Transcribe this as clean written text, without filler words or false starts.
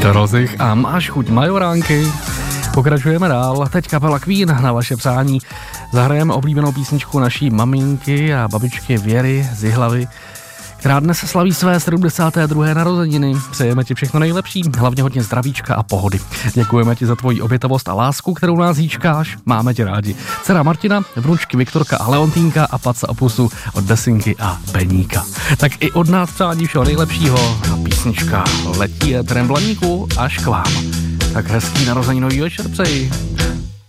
Rozich a máš chuť majoránky. Pokračujeme dál. Teď kapela Queen na vaše přání. Zahrajeme oblíbenou písničku naší maminky a babičky Věry z Jihlavy, která dnes slaví své 72. narozeniny. Přejeme ti všechno nejlepší, hlavně hodně zdravíčka a pohody. Děkujeme ti za tvoji obětavost a lásku, kterou nás hýčkáš. Máme tě rádi. Dcera Martina, vnučky Viktorka a Leontýnka a paca opusu od Desinky a Beníka. Tak i od nás přání všeho nejlepšího a písnička letí éterem Blaníku až k vám. Tak hezký narozeninový večer přeji.